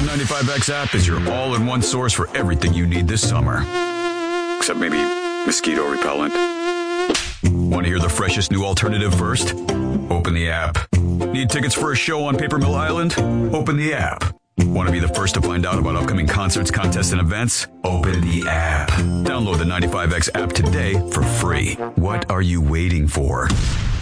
The 95X app is your all-in-one source for everything you need this summer. Except maybe mosquito repellent. Want to hear the freshest new alternative first? Open the app. Need tickets for a show on Paper Mill Island? Open the app. Want to be the first to find out about upcoming concerts, contests, and events? Open the app. Download the 95X app today for free. What are you waiting for?